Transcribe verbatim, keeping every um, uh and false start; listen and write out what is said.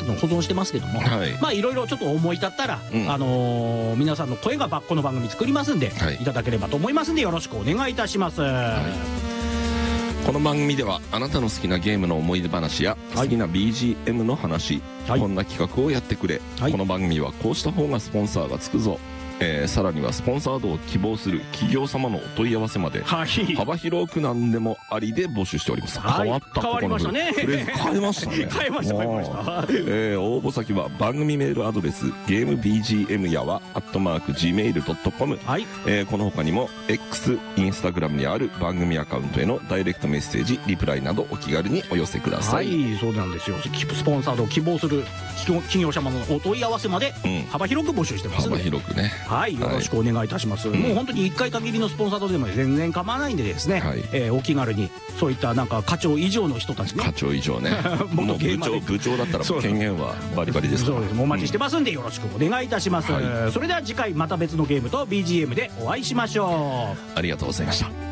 の保存してますけども、はい、まあいろいろちょっと思い立ったら、うん、あのー、皆さんの声がこの番組作りますんで、はい、いただければと思いますんでよろしくお願いいたします。はい、 この番組ではあなたの好きなゲームの思い出話や好きな ビージーエム の話、はい、こんな企画をやってくれ、はい、この番組はこうした方がスポンサーがつくぞ、えー、さらにはスポンサードを希望する企業様のお問い合わせまで、はい、幅広く何でもありで募集しております。はい、変わった変わりましたね。 フレーズ変えましたね。 変えました変えました。 えー、応募先は番組メールアドレスゲーム ビージーエム やわアットマーク ジーメールドットコム、はい、えー、この他にも X、インスタグラムにある番組アカウントへのダイレクトメッセージリプライなどお気軽にお寄せください。 はい、そうなんですよ。スポンサードを希望する企業様のお問い合わせまで幅広く募集してますので、 うん、幅広くね、 はい、よろしくお願いします。お願いいたします、うん、もう本当にいっかい限りのスポンサードでも全然構わないんでですね、はい、えー、お気軽にそういったなんか課長以上の人たちね、 課長以上ねもう部長部長だったらもう権限はバリバリですから、 そうです、お待ちしてますんでよろしくお願いいたします、うん、はい、それでは次回また別のゲームと ビージーエム でお会いしましょう。 ありがとうございました。